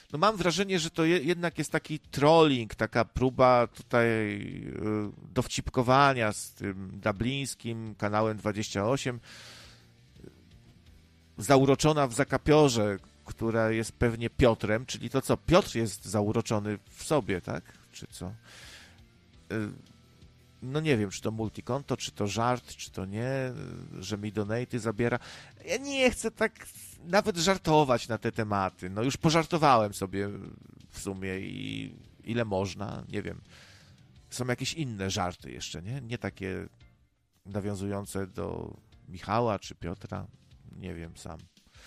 no mam wrażenie, że to jednak jest taki trolling, taka próba tutaj dowcipkowania z tym dublińskim kanałem 28, zauroczona w Zakapiorze, która jest pewnie Piotrem, czyli to co, Piotr jest zauroczony w sobie, tak? Czy co? No nie wiem, czy to multikonto, czy to żart, czy to nie, że mi donaty zabiera. Ja nie chcę tak nawet żartować na te tematy. No już pożartowałem sobie w sumie i ile można, nie wiem. Są jakieś inne żarty jeszcze, nie? Nie takie nawiązujące do Michała czy Piotra. Nie wiem sam.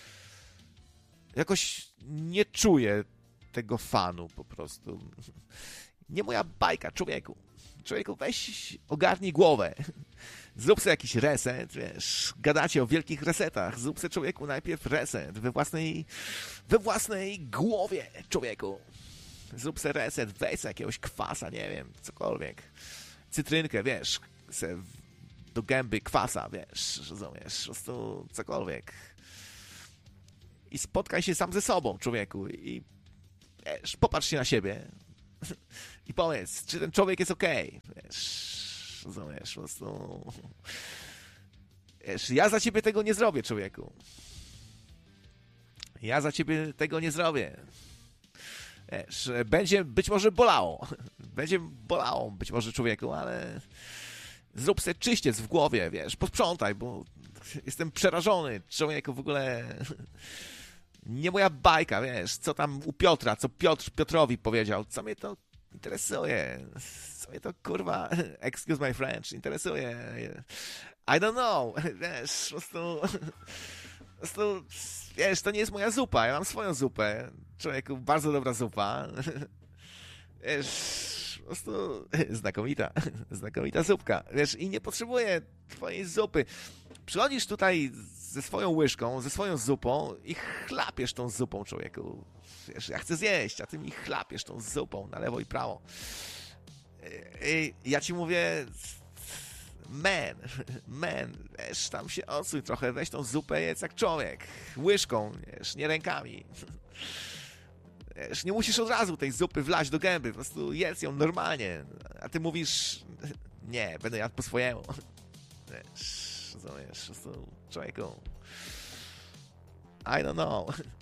Jakoś nie czuję tego fanu po prostu. Nie moja bajka, człowieku. Człowieku, weź ogarnij głowę. Zrób sobie jakiś reset, wiesz, gadacie o wielkich resetach. Zrób sobie, człowieku, najpierw reset we własnej głowie, człowieku. Zrób sobie reset, weź sobie jakiegoś kwasa, nie wiem, cokolwiek. Cytrynkę, wiesz, se do gęby kwasa, wiesz, rozumiesz, po prostu cokolwiek. I spotkaj się sam ze sobą, człowieku, i wiesz, popatrz się na siebie i powiedz, czy ten człowiek jest okej. Wiesz, rozumiesz, po prostu... Wiesz, ja za ciebie tego nie zrobię, człowieku. Ja za ciebie tego nie zrobię. Wiesz, będzie być może bolało. Będzie bolało być może, człowieku, ale zrób sobie czyściec w głowie, wiesz, posprzątaj, bo jestem przerażony, człowieku, w ogóle... Nie moja bajka, wiesz, co tam u Piotra, co Piotr Piotrowi powiedział, co mnie to interesuje, co mnie to, kurwa, excuse my French, interesuje, I don't know, wiesz, po prostu, wiesz, to nie jest moja zupa, ja mam swoją zupę, człowieku, bardzo dobra zupa, wiesz, po prostu znakomita zupka, wiesz, i nie potrzebuję twojej zupy. Przychodzisz tutaj ze swoją łyżką, ze swoją zupą i chlapiesz tą zupą, człowieku. Wiesz, ja chcę zjeść, a ty mi chlapiesz tą zupą na lewo i prawo. I ja ci mówię, man, wiesz, tam się odsuń trochę, weź tą zupę, jedz jak człowiek. Łyżką, wiesz, nie rękami. Wiesz, nie musisz od razu tej zupy wlać do gęby, po prostu jedz ją normalnie. A ty mówisz, nie, będę jadł po swojemu. Wiesz, rozumiesz, po prostu, człowieku, I don't know.